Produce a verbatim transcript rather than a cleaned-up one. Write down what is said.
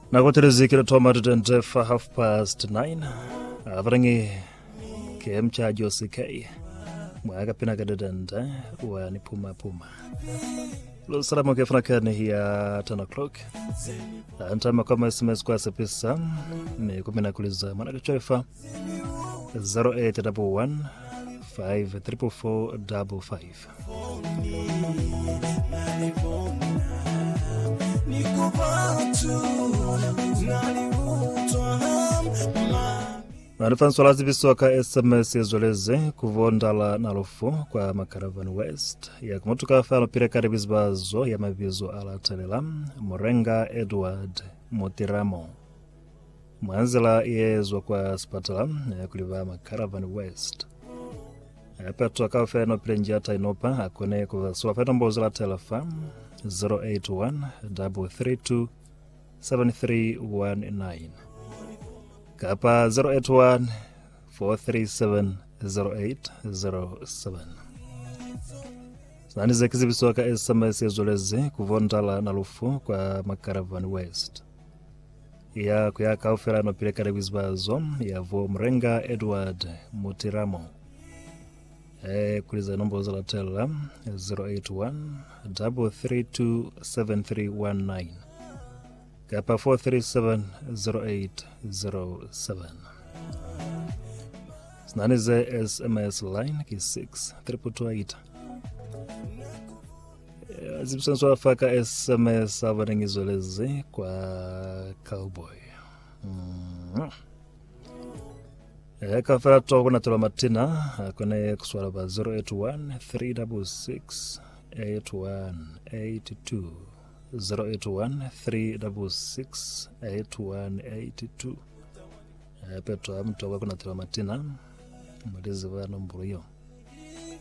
Na kutelezikira tomato dente for half past nine. Avarangi kemcha Josike. Mwaga pina kadadende wa ni puma puma. Lo salamu kefuna kani hiya ten o'clock. Antama kama S M S kwa sepisa ni kumina kuliza manaka choifa zero eight one one five four four four five. Marifanso lazibiso ka S M S ezoleze kuvondala nalufu kwa Makaravan West ya kumotuka falo pire karibizbazo ya mabizo ala telela Morenga Edward Motiramo mwanzela yezwa kwa spatala ya kuliva Makaravan West apetu ka feno pire njata inopa akone kwa swafeto mbozo la telefa zero eight one three three two seven three one nine Kapa zero eight one four three seven zero eight zero seven. Nani za kizibiso ka S M S ezoleze kuvondala nalufu kwa Makaravan West. Ya kuyaka ufera no pile karibizbazo ya vo Mrenga Edward Mutiramo. E kuliza nombo za la tela zero eight one three three two seven three one nine. Kapa four three seven zero eight zero seven. Snanize S M S line ki six triple two eight. Zibsanso afaka S M S avaringizoleze kwa Cowboy. Mm. E kafara togo na tola matina kone kuswala ba zero eight one three six six eight one eight two. zero eight one three six six eight one eight two. Peto mtu wakuna tila matina mwelezi wa nombro hiyo.